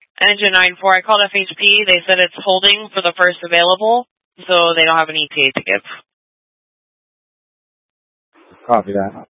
Engine 9-4, I called FHP. They said it's holding for the first available, so they don't have an ETA to give. Copy that.